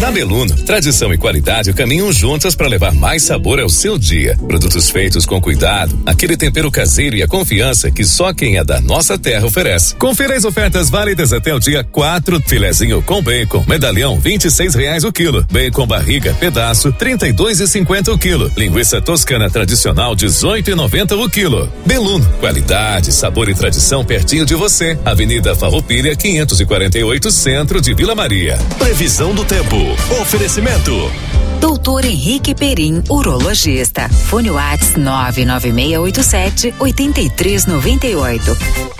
Na Beluno, tradição e qualidade caminham juntas para levar mais sabor ao seu dia. Produtos feitos com cuidado, aquele tempero caseiro e a confiança que só quem é da nossa terra oferece. Confira as ofertas válidas até o dia 4. Filezinho com bacon, medalhão, R$26 o quilo. Bacon barriga, pedaço, R$32,50 o quilo. Linguiça toscana tradicional, R$18,90 o quilo. Beluno, qualidade, sabor e tradição pertinho de você. Avenida Farroupilha, 548, centro de Vila Maria. Previsão do tempo. Oferecimento. Doutor Henrique Perim, urologista. Fone WhatsApp 99687-8398.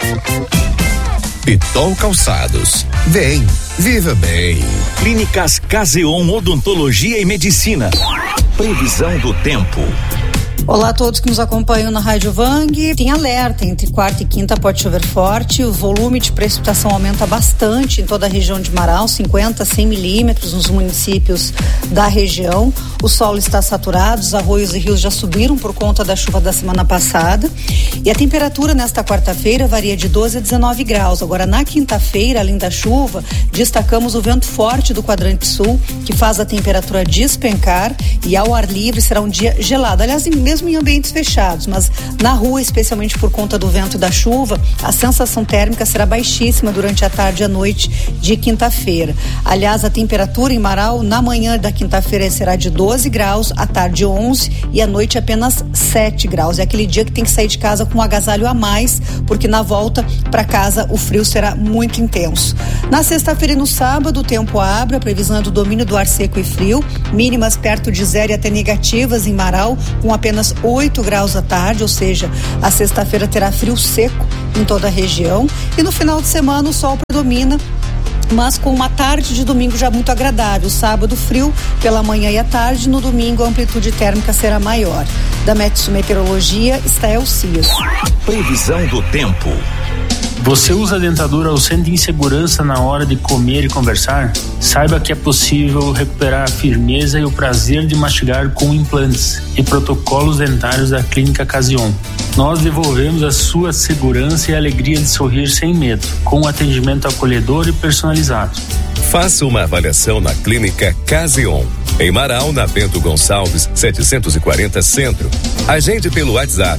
Pitol Calçados. Vem, viva bem. Clínicas Caseon Odontologia e Medicina. Previsão do tempo. Olá a todos que nos acompanham na Rádio Vang. Tem alerta, entre quarta e quinta pode chover forte, o volume de precipitação aumenta bastante em toda a região de Marau, 50 a 100 milímetros nos municípios da região. O solo está saturado, os arroios e rios já subiram por conta da chuva da semana passada. E a temperatura nesta quarta-feira varia de 12 a 19 graus. Agora, na quinta-feira, além da chuva, destacamos o vento forte do quadrante sul, que faz a temperatura despencar, e ao ar livre será um dia gelado. Aliás, mesmo em ambientes fechados, mas na rua, especialmente por conta do vento e da chuva, a sensação térmica será baixíssima durante a tarde e a noite de quinta-feira. Aliás, a temperatura em Marau na manhã da quinta-feira será de 12 graus, à tarde 11 e à noite apenas 7 graus. É aquele dia que tem que sair de casa com um agasalho a mais, porque na volta para casa o frio será muito intenso. Na sexta-feira e no sábado, o tempo abre, a previsão é do domínio do ar seco e frio, mínimas perto de 0 e até negativas em Marau, com apenas 8 graus à tarde, ou seja, a sexta-feira terá frio seco em toda a região, e no final de semana o sol predomina, mas com uma tarde de domingo já muito agradável. Sábado frio pela manhã e à tarde, no domingo a amplitude térmica será maior. Da Metsu Meteorologia, Estael Cias. Previsão do tempo. Você usa a dentadura ou sente insegurança na hora de comer e conversar? Saiba que é possível recuperar a firmeza e o prazer de mastigar com implantes e protocolos dentários da Clínica Caseon. Nós devolvemos a sua segurança e a alegria de sorrir sem medo, com um atendimento acolhedor e personalizado. Faça uma avaliação na Clínica Caseon, em Marau, na Bento Gonçalves, 740 Centro. Agende pelo WhatsApp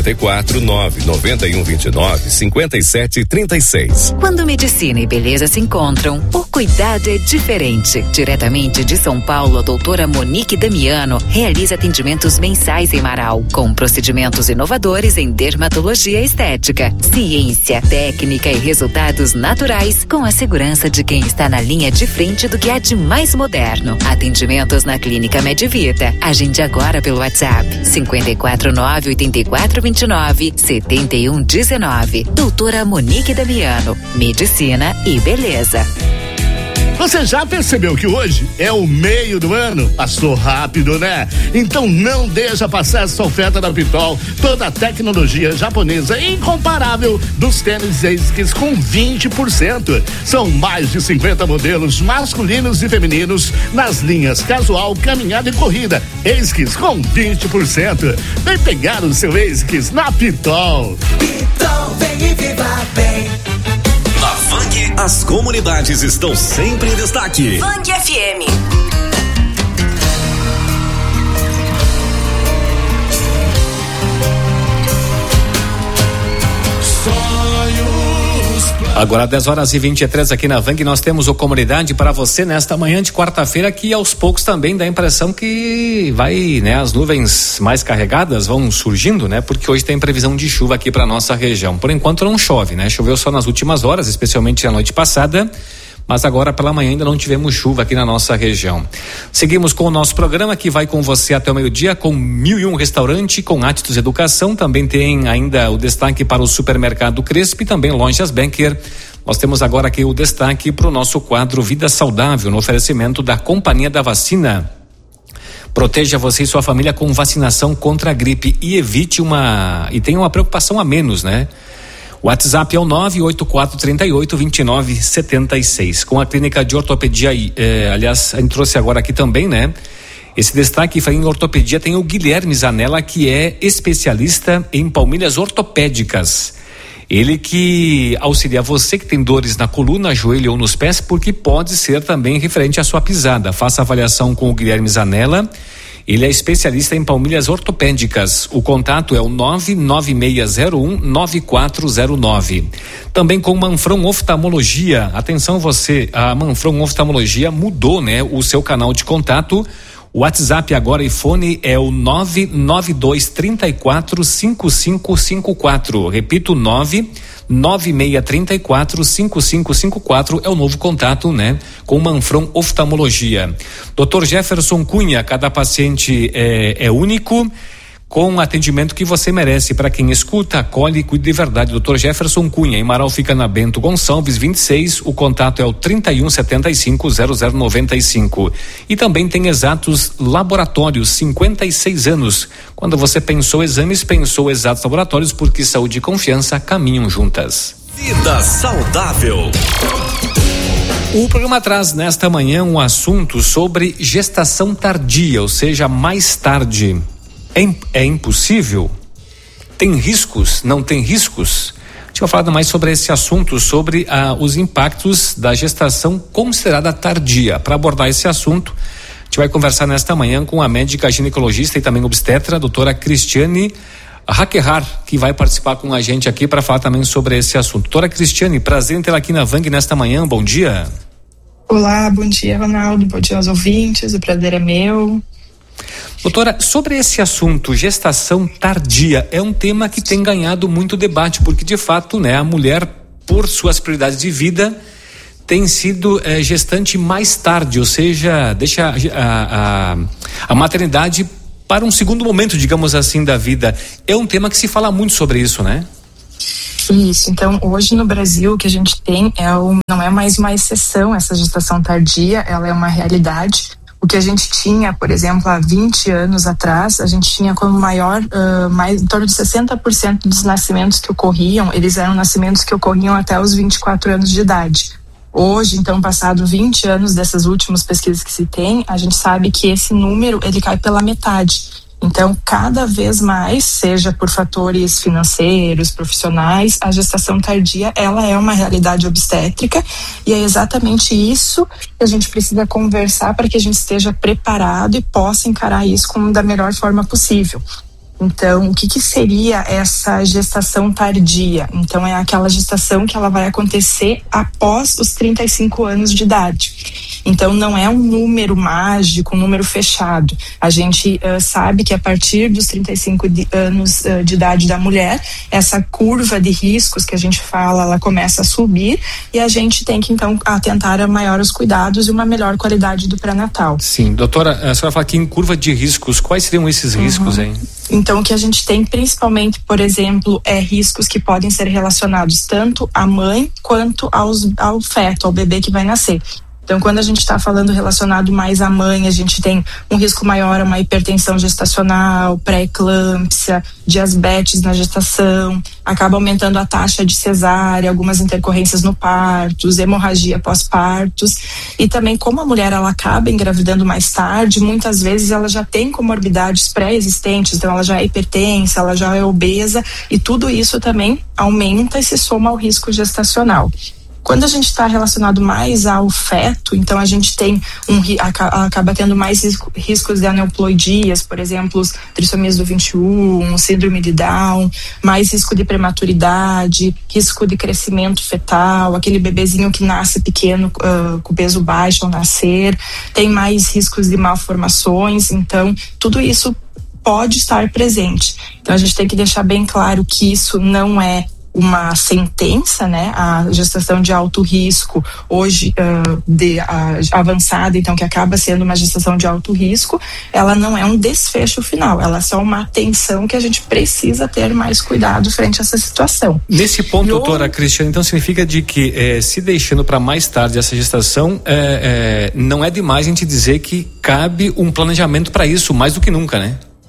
549-9129-5736. Quando medicina e beleza se encontram, o cuidado é diferente. Diretamente de São Paulo, a doutora Monique Damiano realiza atendimentos mensais em Marau, com procedimentos inovadores em dermatologia estética, ciência, técnica e resultados naturais, com a segurança de quem está na linha de frente do que há de mais moderno. Atendimentos na Clínica Medvita. Agende agora pelo WhatsApp 549-8429-7119. Doutora Monique Damiano, medicina e beleza. Você já percebeu que hoje é o meio do ano? Passou rápido, né? Então não deixa passar essa oferta da Pitol, toda a tecnologia japonesa incomparável dos tênis ASICS com 20%. São mais de 50 modelos masculinos e femininos nas linhas casual, caminhada e corrida. ASICS com 20%. Vem pegar o seu ASICS na Pitol. Pitol, vem e viva bem. Na Vang, as comunidades estão sempre em destaque. Vang FM. Agora 10h23 aqui na Vang, nós temos o Comunidade para você nesta manhã de quarta-feira, que aos poucos também dá a impressão que vai, né, as nuvens mais carregadas vão surgindo, né, porque hoje tem previsão de chuva aqui para nossa região. Por enquanto não chove, né, choveu só nas últimas horas, especialmente na noite passada, mas agora pela manhã ainda não tivemos chuva aqui na nossa região. Seguimos com o nosso programa, que vai com você até o meio-dia, com 1001 Restaurante, com Atitudes Educação. Também tem ainda o destaque para o Supermercado Crespo e também Lojas Banker. Nós temos agora aqui o destaque para o nosso quadro Vida Saudável, no oferecimento da Companhia da Vacina. Proteja você e sua família com vacinação contra a gripe e evite e tenha uma preocupação a menos, né? O WhatsApp é o 98438-2976. Com a clínica de ortopedia, aliás, a gente trouxe agora aqui também, né? Esse destaque em ortopedia tem o Guilherme Zanella, que é especialista em palmilhas ortopédicas. Ele que auxilia você que tem dores na coluna, joelho ou nos pés, porque pode ser também referente à sua pisada. Faça avaliação com o Guilherme Zanella. Ele é especialista em palmilhas ortopédicas. O contato é o 99601-9409. Também com Manfron Oftalmologia. Atenção você, a Manfron Oftalmologia mudou, né, o seu canal de contato. O WhatsApp agora, iPhone, é o 992345554. Repito, 996345554 é o novo contato, né? Com Manfron Oftalmologia. Dr. Jefferson Cunha, cada paciente é único, com o atendimento que você merece. Para quem escuta, acolhe e cuida de verdade. Dr. Jefferson Cunha, em Marau, fica na Bento Gonçalves 26. O contato é o 3175-0095. E também tem Exatos Laboratórios, 56 anos. Quando você pensou exames, pensou Exatos Laboratórios, porque saúde e confiança caminham juntas. Vida saudável. O programa traz nesta manhã um assunto sobre gestação tardia, ou seja, mais tarde. É impossível? Tem riscos? Não tem riscos? A gente vai falar mais sobre esse assunto, sobre os impactos da gestação considerada tardia. Para abordar esse assunto, a gente vai conversar nesta manhã com a médica ginecologista e também obstetra, a doutora Cristiane Hackehar, que vai participar com a gente aqui para falar também sobre esse assunto. Doutora Cristiane, prazer em tê-la aqui na Vang nesta manhã, bom dia. Olá, bom dia, Ronaldo, bom dia aos ouvintes, o prazer é meu. Doutora, sobre esse assunto, gestação tardia, é um tema que tem ganhado muito debate, porque de fato, né, a mulher, por suas prioridades de vida, tem sido gestante mais tarde, ou seja, deixa a maternidade para um segundo momento, digamos assim, da vida. É um tema que se fala muito sobre isso, né? Isso, então hoje no Brasil o que a gente tem não é mais uma exceção essa gestação tardia, ela é uma realidade. O que a gente tinha, por exemplo, há 20 anos atrás, a gente tinha como maior, em torno de 60% dos nascimentos que ocorriam, eles eram nascimentos que ocorriam até os 24 anos de idade. Hoje, então, passado 20 anos dessas últimas pesquisas que se tem, a gente sabe que esse número, ele cai pela metade. Então, cada vez mais, seja por fatores financeiros, profissionais, a gestação tardia, ela é uma realidade obstétrica e é exatamente isso que a gente precisa conversar para que a gente esteja preparado e possa encarar isso da melhor forma possível. Então, o que seria essa gestação tardia? Então, é aquela gestação que ela vai acontecer após os 35 anos de idade. Então, não é um número mágico, um número fechado. A gente sabe que a partir dos 35 anos de idade da mulher, essa curva de riscos que a gente fala, ela começa a subir e a gente tem que, então, atentar a maiores cuidados e uma melhor qualidade do pré-natal. Sim, doutora, a senhora fala aqui em curva de riscos. Quais seriam esses riscos, hein? Então, o que a gente tem principalmente, por exemplo, riscos que podem ser relacionados tanto à mãe quanto ao feto, ao bebê que vai nascer. Então, quando a gente está falando relacionado mais à mãe, a gente tem um risco maior a uma hipertensão gestacional, pré-eclâmpsia, diabetes na gestação, acaba aumentando a taxa de cesárea, algumas intercorrências no parto, hemorragia pós-partos. E também, como a mulher ela acaba engravidando mais tarde, muitas vezes ela já tem comorbidades pré-existentes, então ela já é hipertensa, ela já é obesa, e tudo isso também aumenta e se soma ao risco gestacional. Quando a gente está relacionado mais ao feto, então a gente tem acaba tendo mais riscos de aneuploidias, por exemplo, trissomias do 21, síndrome de Down, mais risco de prematuridade, risco de crescimento fetal, aquele bebezinho que nasce pequeno, com peso baixo ao nascer, tem mais riscos de malformações, então tudo isso pode estar presente. Então a gente tem que deixar bem claro que isso não é uma sentença, né? A gestação de alto risco, hoje avançada, então, que acaba sendo uma gestação de alto risco, ela não é um desfecho final, ela é só uma atenção que a gente precisa ter mais cuidado frente a essa situação. Nesse ponto, doutora Cristiane, então significa de que se deixando para mais tarde essa gestação, não é demais a gente dizer que cabe um planejamento para isso, mais do que nunca, né?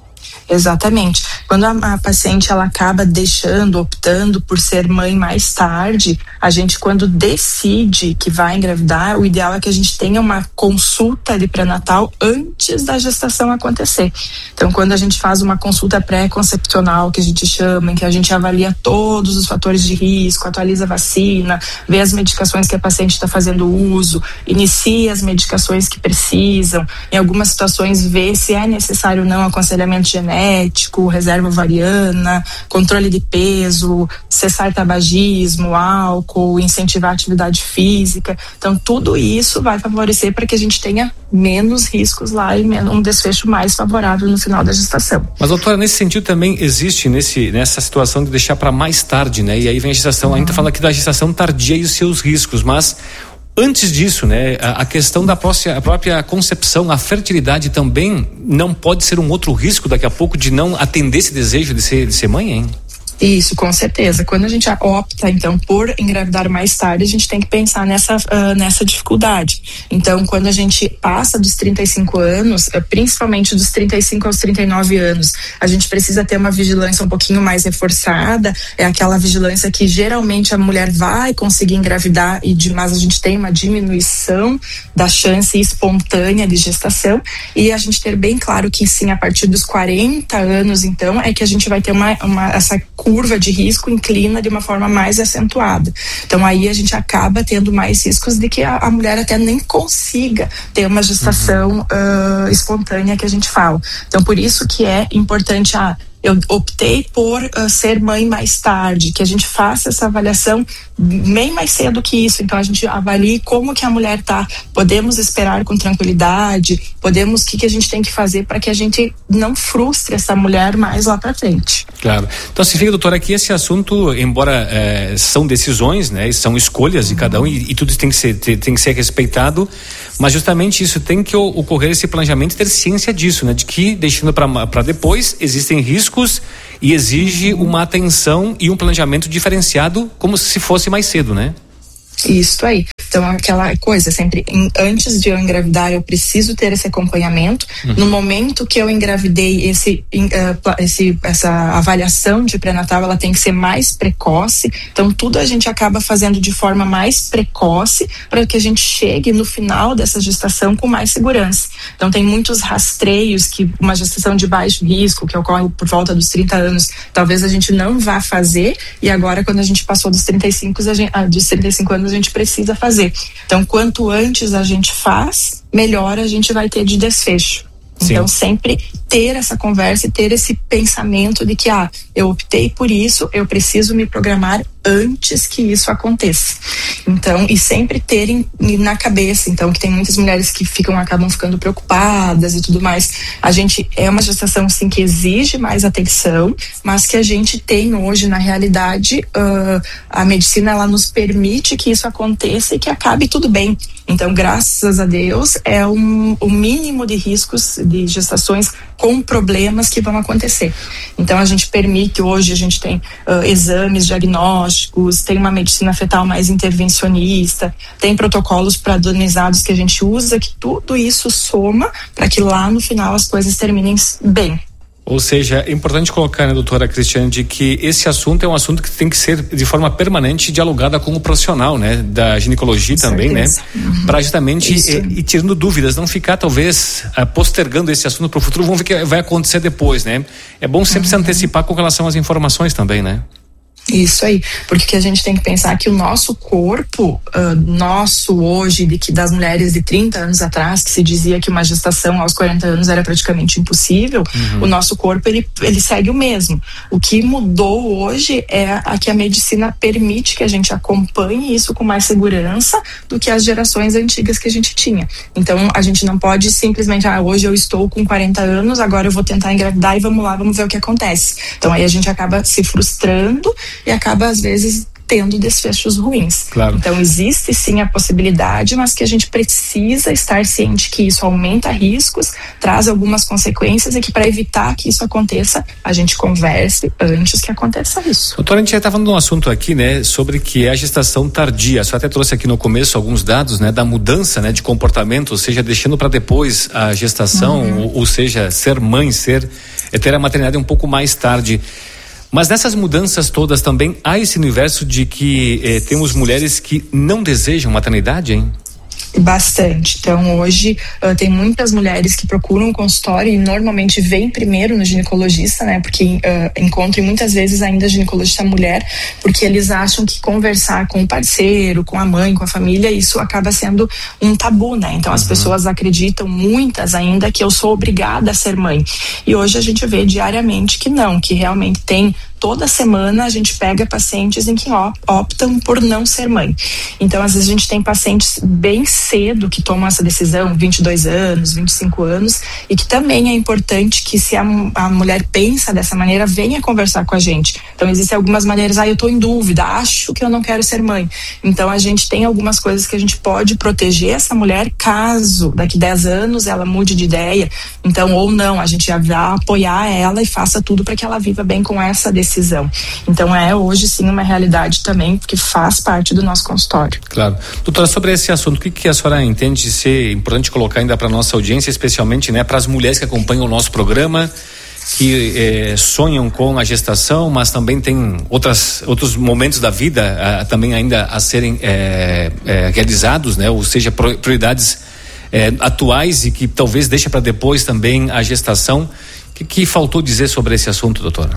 Exatamente. Quando a paciente ela acaba optando por ser mãe mais tarde, a gente, quando decide que vai engravidar, o ideal é que a gente tenha uma consulta de pré-natal antes da gestação acontecer. Então, quando a gente faz uma consulta pré-concepcional, que a gente chama, em que a gente avalia todos os fatores de risco, atualiza a vacina, vê as medicações que a paciente está fazendo uso, inicia as medicações que precisam, em algumas situações vê se é necessário ou não aconselhamento genético, reserva ovariana, controle de peso, cessar tabagismo, álcool, incentivar a atividade física. Então, tudo isso vai favorecer para que a gente tenha menos riscos lá e um desfecho mais favorável no final da gestação. Mas, doutora, nesse sentido também existe nessa situação de deixar para mais tarde, né? E aí vem a gestação, a gente tá falando aqui da gestação tardia e os seus riscos, mas antes disso, né, a questão da própria concepção, a fertilidade também não pode ser um outro risco daqui a pouco de não atender esse desejo de ser mãe, hein? Isso, com certeza. Quando a gente opta, então, por engravidar mais tarde, a gente tem que pensar nessa dificuldade. Então, quando a gente passa dos 35 anos, principalmente dos 35 aos 39 anos, a gente precisa ter uma vigilância um pouquinho mais reforçada. É aquela vigilância que geralmente a mulher vai conseguir engravidar, mas a gente tem uma diminuição da chance espontânea de gestação. E a gente ter bem claro que sim, a partir dos 40 anos, então, é que a gente vai ter essa curva de risco inclina de uma forma mais acentuada. Então aí a gente acaba tendo mais riscos de que a mulher até nem consiga ter uma gestação espontânea, que a gente fala. Então por isso que é importante eu optei por ser mãe mais tarde, que a gente faça essa avaliação bem mais cedo que isso. Então a gente avalie como que a mulher está, podemos esperar com tranquilidade, o que a gente tem que fazer para que a gente não frustre essa mulher mais lá para frente. Claro. Então significa, doutora, que esse assunto, embora são decisões, né, são escolhas de cada um e tudo tem que ser respeitado, mas justamente isso tem que ocorrer, esse planejamento, ter ciência disso, né, de que deixando para depois existem riscos e exige uma atenção e um planejamento diferenciado, como se fosse mais cedo, né? Isso aí. Então, aquela coisa, sempre, antes de eu engravidar, eu preciso ter esse acompanhamento. No momento que eu engravidei, essa avaliação de pré-natal, ela tem que ser mais precoce. Então, tudo a gente acaba fazendo de forma mais precoce para que a gente chegue no final dessa gestação com mais segurança. Então, tem muitos rastreios que uma gestação de baixo risco, que ocorre por volta dos 30 anos, talvez a gente não vá fazer, e agora, quando a gente passou dos 35 anos, a gente precisa fazer. Então, quanto antes a gente faz, melhor a gente vai ter de desfecho. Sim. Então, sempre ter essa conversa e ter esse pensamento de que, eu optei por isso, eu preciso me programar antes que isso aconteça. Então, e sempre terem na cabeça, então, que tem muitas mulheres que acabam ficando preocupadas e tudo mais. A gente é uma gestação, sim, que exige mais atenção, mas que a gente tem hoje, na realidade, a medicina, ela nos permite que isso aconteça e que acabe tudo bem. Então, graças a Deus, é o mínimo de riscos de gestações com problemas que vão acontecer. Então, a gente permite, hoje a gente tem exames diagnósticos, tem uma medicina fetal mais intervencionista, tem protocolos padronizados que a gente usa, que tudo isso soma para que lá no final as coisas terminem bem. Ou seja, é importante colocar, né, doutora Cristiane, de que esse assunto é um assunto que tem que ser de forma permanente dialogada com o profissional, né, da ginecologia também, certeza, né, para justamente ir tirando dúvidas, não ficar talvez postergando esse assunto para o futuro, vamos ver o que vai acontecer depois, né. É bom sempre se antecipar com relação às informações também, né. Isso aí, porque que a gente tem que pensar que o nosso corpo, nosso hoje, das mulheres de 30 anos atrás, que se dizia que uma gestação aos 40 anos era praticamente impossível, o nosso corpo, ele segue o mesmo. O que mudou hoje é que a medicina permite que a gente acompanhe isso com mais segurança do que as gerações antigas que a gente tinha. Então, a gente não pode simplesmente, hoje eu estou com 40 anos, agora eu vou tentar engravidar e vamos lá, vamos ver o que acontece. Então, aí a gente acaba se frustrando e acaba, às vezes, tendo desfechos ruins. Claro. Então, existe sim a possibilidade, mas que a gente precisa estar ciente que isso aumenta riscos, traz algumas consequências e que, para evitar que isso aconteça, a gente converse antes que aconteça isso. Doutora, a gente já está falando de um assunto aqui, né, sobre que é a gestação tardia. A senhora até trouxe aqui no começo alguns dados, né, da mudança, né, de comportamento, ou seja, deixando para depois a gestação, ou seja, ser mãe, ser ter a maternidade um pouco mais tarde. Mas nessas mudanças todas também há esse universo de que temos mulheres que não desejam maternidade, hein? Bastante. Então hoje tem muitas mulheres que procuram um consultório e normalmente vêm primeiro no ginecologista, né? Porque encontram muitas vezes ainda ginecologista mulher, porque eles acham que conversar com o parceiro, com a mãe, com a família, isso acaba sendo um tabu, né? Então as pessoas acreditam, muitas ainda, que eu sou obrigada a ser mãe. E hoje a gente vê diariamente que não, que realmente tem. Toda semana a gente pega pacientes em que optam por não ser mãe. Então, às vezes a gente tem pacientes bem cedo que tomam essa decisão, 22 anos, 25 anos, e que também é importante que, se a mulher pensa dessa maneira, venha conversar com a gente. Então, existem algumas maneiras, eu estou em dúvida, acho que eu não quero ser mãe. Então, a gente tem algumas coisas que a gente pode proteger essa mulher caso daqui 10 anos ela mude de ideia. Então, ou não, a gente já vai apoiar ela e faça tudo para que ela viva bem com essa decisão. Então hoje sim uma realidade também, porque faz parte do nosso consultório. Claro. Doutora, sobre esse assunto, o que a senhora entende ser importante colocar ainda para nossa audiência, especialmente, né, para as mulheres que acompanham o nosso programa, que sonham com a gestação, mas também tem outros momentos da vida também ainda a serem realizados, né? Ou seja, prioridades atuais e que talvez deixa para depois também a gestação. O que faltou dizer sobre esse assunto, doutora?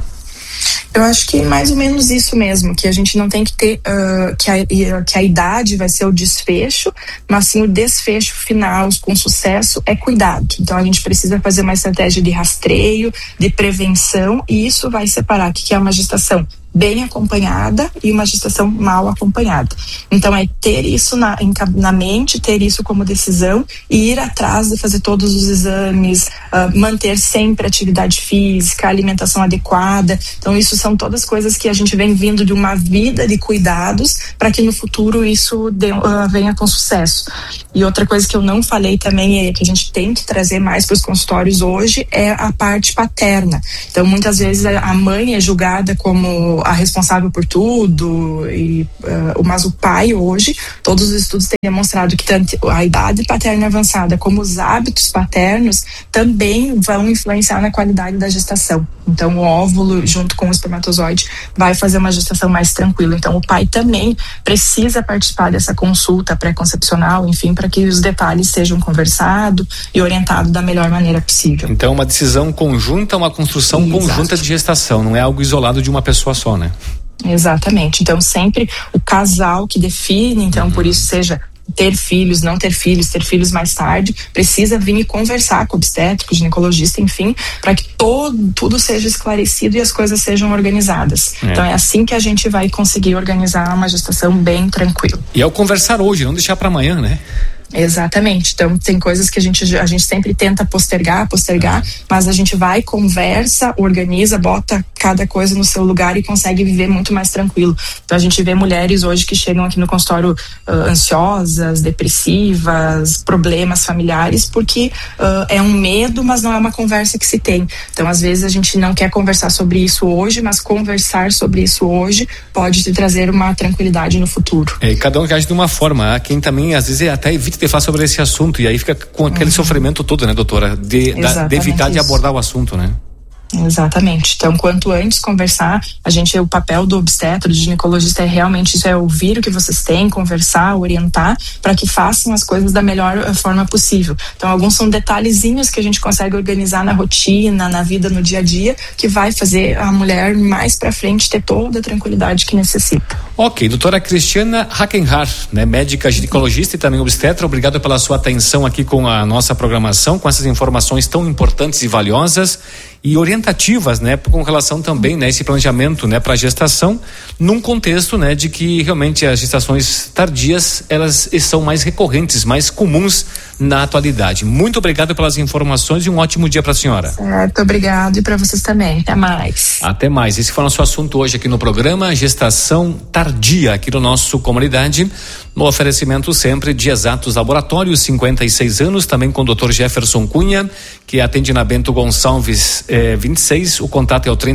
Eu acho que mais ou menos isso mesmo, que a gente não tem que ter que a idade vai ser o desfecho, mas sim o desfecho final com sucesso é cuidado. Então a gente precisa fazer uma estratégia de rastreio, de prevenção, e isso vai separar o que é uma gestação bem acompanhada e uma gestação mal acompanhada. Então é ter isso na mente, ter isso como decisão e ir atrás de fazer todos os exames, manter sempre atividade física, alimentação adequada. Então isso são todas coisas que a gente vem vindo de uma vida de cuidados para que no futuro isso venha com sucesso. E outra coisa que eu não falei também, que a gente tem que trazer mais para os consultórios hoje, é a parte paterna. Então muitas vezes a mãe é julgada como a responsável por tudo, mas o pai hoje, todos os estudos têm demonstrado que tanto a idade paterna avançada como os hábitos paternos também vão influenciar na qualidade da gestação. Então o óvulo junto com o espermatozoide vai fazer uma gestação mais tranquila. Então o pai também precisa participar dessa consulta pré-concepcional, enfim, para que os detalhes sejam conversados e orientados da melhor maneira possível. Então uma decisão conjunta, uma construção conjunta de gestação, não é algo isolado de uma pessoa só, né? Exatamente. Então sempre o casal que define, então por isso seja ter filhos, não ter filhos mais tarde, precisa vir e conversar com o obstétrico, ginecologista, enfim, para que tudo seja esclarecido e as coisas sejam organizadas. Então é assim que a gente vai conseguir organizar uma gestação bem tranquila. E ao conversar hoje, não deixar para amanhã, né? Exatamente. Então tem coisas que a gente sempre tenta postergar, mas a gente vai, conversa, organiza, bota cada coisa no seu lugar e consegue viver muito mais tranquilo. Então a gente vê mulheres hoje que chegam aqui no consultório ansiosas, depressivas, problemas familiares, porque é um medo, mas não é uma conversa que se tem. Então às vezes a gente não quer conversar sobre isso hoje, mas conversar sobre isso hoje pode te trazer uma tranquilidade no futuro. E cada um age de uma forma. Há quem também às vezes até evita de falar sobre esse assunto e aí fica com aquele sofrimento todo, né, doutora? De evitar de abordar o assunto, né? Exatamente. Então, quanto antes conversar, o papel do obstetra, do ginecologista é realmente isso, é ouvir o que vocês têm, conversar, orientar, para que façam as coisas da melhor forma possível. Então, alguns são detalhezinhos que a gente consegue organizar na rotina, na vida, no dia a dia, que vai fazer a mulher mais pra frente ter toda a tranquilidade que necessita. Ok, doutora Cristiana Hackenhar, né, médica ginecologista e também obstetra, obrigado pela sua atenção aqui com a nossa programação, com essas informações tão importantes e valiosas e orientativas, né, com relação também, né, esse planejamento, né, para a gestação, num contexto, né, de que realmente as gestações tardias, elas são mais recorrentes, mais comuns na atualidade. Muito obrigado pelas informações e um ótimo dia para a senhora. Certo, obrigado, e para vocês também. Até mais. Até mais. Esse foi o nosso assunto hoje aqui no programa, gestação tardia, aqui no nosso Comunidade, no oferecimento sempre de Exatos Laboratórios, 56 anos, também com o Dr. Jefferson Cunha, que atende na Bento Gonçalves 26, o contato é o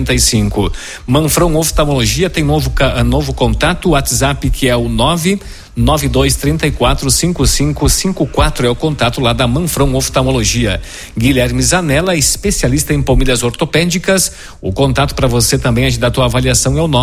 3175-0095. Manfrão Oftalmologia tem novo contato, o WhatsApp que é o 92345554 é o contato lá da Manfron Oftalmologia. Guilherme Zanella, especialista em palmilhas ortopédicas. O contato para você também agendar a tua avaliação é o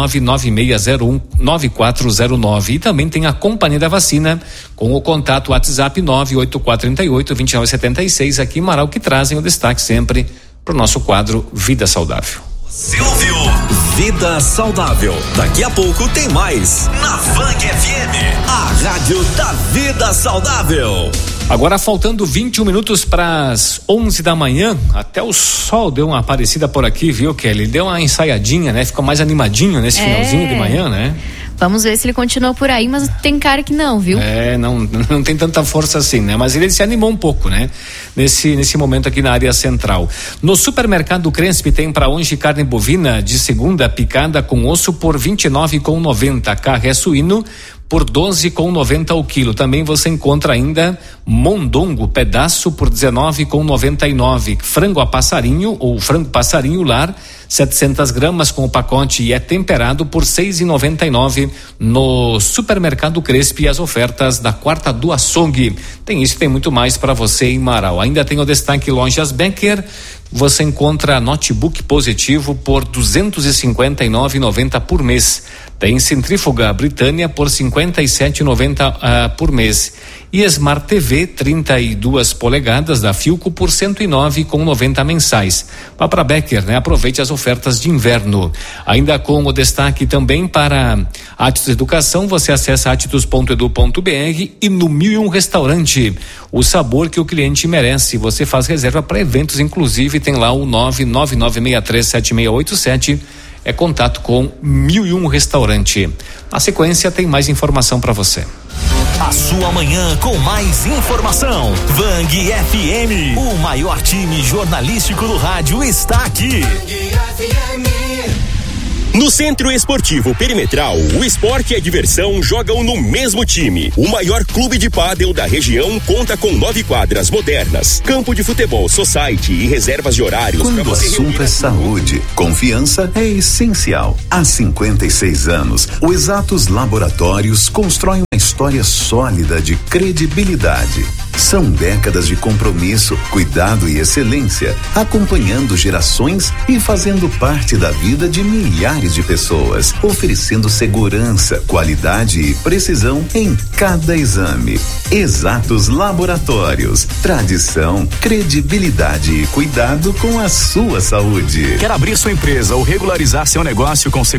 996019409. E também tem a Companhia da Vacina com o contato WhatsApp 98438-2976 aqui em Marau, que trazem o destaque sempre para o nosso quadro Vida Saudável. Silvio, Vida Saudável. Daqui a pouco tem mais na Fang FM, a rádio da Vida Saudável. Agora faltando 21 minutos para as 11 da manhã, até o sol deu uma aparecida por aqui, viu, Kelly? Deu uma ensaiadinha, né? Ficou mais animadinho nesse finalzinho de manhã, né? Vamos ver se ele continua por aí, mas tem cara que não, viu? Não tem tanta força assim, né? Mas ele se animou um pouco, né? Nesse momento aqui na área central. No supermercado Crespi tem para hoje carne bovina de segunda picada com osso por R$29,90. Carré suíno por R$12,90 o quilo. Também você encontra ainda mondongo, pedaço por R$19,99. Frango a passarinho ou frango passarinho lar, 700 gramas com o pacote e é temperado por R$6,99 no supermercado Crespi. As ofertas da quarta do açougue. Tem isso e tem muito mais para você em Marau. Ainda tem o destaque Lojas Becker. Você encontra notebook positivo por R$259,90 por mês. Tem centrífuga Britânia por R$57,90 por mês. E Smart TV 32 polegadas da Philco por R$109,90 mensais. Vá para Becker, né? Aproveite as ofertas de inverno. Ainda com o destaque também para Atitus Educação, você acessa atitus.edu.br e no 1001 Restaurante, o sabor que o cliente merece. Você faz reserva para eventos, inclusive tem lá o 999637687. É contato com 1001 Restaurante. Na sequência tem mais informação para você. A sua manhã com mais informação. Vang FM, o maior time jornalístico do rádio está aqui. No Centro Esportivo Perimetral, o esporte e a diversão jogam no mesmo time. O maior clube de pádel da região conta com 9 quadras modernas, campo de futebol society e reservas de horários. Quando o assunto é saúde, confiança é essencial. Há 56 anos, o Exatos Laboratórios constrói uma história sólida de credibilidade. São décadas de compromisso, cuidado e excelência, acompanhando gerações e fazendo parte da vida de milhares de pessoas, oferecendo segurança, qualidade e precisão em cada exame. Exatos Laboratórios, tradição, credibilidade e cuidado com a sua saúde. Quer abrir sua empresa ou regularizar seu negócio com